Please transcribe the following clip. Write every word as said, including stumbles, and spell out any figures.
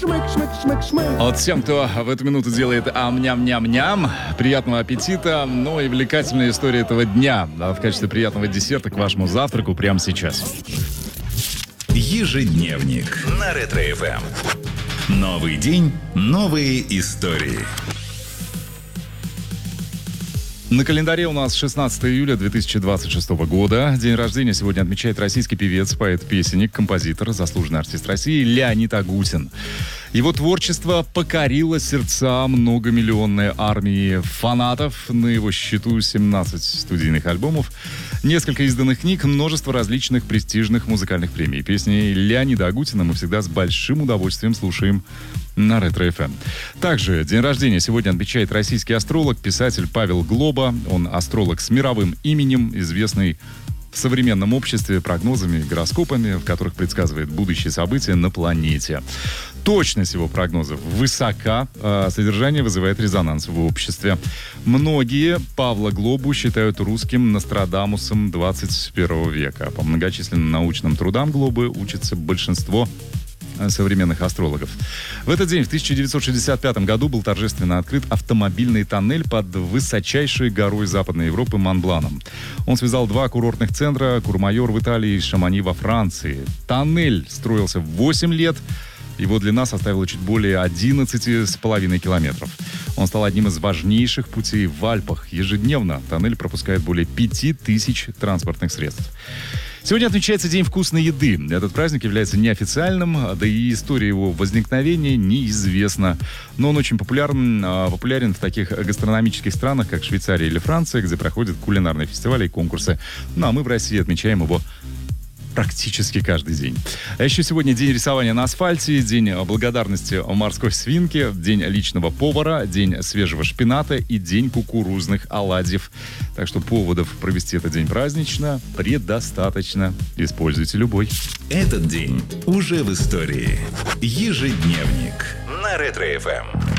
Вот всем, кто в эту минуту делает ам-ням-ням-ням, приятного аппетита, ну и увлекательная история этого дня в качестве приятного десерта к вашему завтраку прямо сейчас. Ежедневник на Ретро-эф эм. Новый день, новые истории. На календаре у нас шестнадцатое июля две тысячи двадцать шестого года. День рождения сегодня отмечает российский певец, поэт-песенник, композитор, заслуженный артист России Леонид Агутин. Его творчество покорило сердца многомиллионной армии фанатов. На его счету семнадцать студийных альбомов, несколько изданных книг, множество различных престижных музыкальных премий. Песни Леонида Агутина мы всегда с большим удовольствием слушаем на Ретро-эф эм. Также день рождения сегодня отмечает российский астролог, писатель Павел Глоба. Он астролог с мировым именем, известный в современном обществе прогнозами, гороскопами, в которых предсказывает будущие события на планете. Точность его прогнозов высока, а содержание вызывает резонанс в обществе. Многие Павла Глобу считают русским Нострадамусом двадцать первого века. По многочисленным научным трудам Глобы учится большинство современных астрологов. В этот день, в тысяча девятьсот шестьдесят пятом году, был торжественно открыт автомобильный тоннель под высочайшей горой Западной Европы Монбланом. Он связал два курортных центра: Курмайор в Италии и Шамани во Франции. Тоннель строился восемь лет. Его длина составила чуть более одиннадцать с половиной километров. Он стал одним из важнейших путей в Альпах. Ежедневно тоннель пропускает более пяти тысяч транспортных средств. Сегодня отмечается День вкусной еды. Этот праздник является неофициальным, да и история его возникновения неизвестна. Но он очень популярен, популярен в таких гастрономических странах, как Швейцария или Франция, где проходят кулинарные фестивали и конкурсы. Ну а мы в России отмечаем его практически каждый день. А еще сегодня день рисования на асфальте, день благодарности морской свинки, день личного повара, день свежего шпината и день кукурузных оладьев. Так что поводов провести этот день празднично предостаточно. Используйте любой. Этот день уже в истории. Ежедневник на Ретро-эф эм.